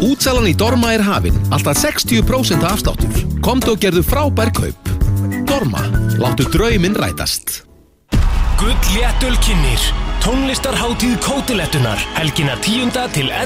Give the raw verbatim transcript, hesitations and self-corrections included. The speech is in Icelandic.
Útsalan í Dorma er hafin, alltaf sextíu prósent afsláttur. Komdu og gerðu frábær kaup. Dorma, láttu drauminn rætast. Gull léttöl kynnir tónlistarhátíð Kótilettunnar helgina tíunda til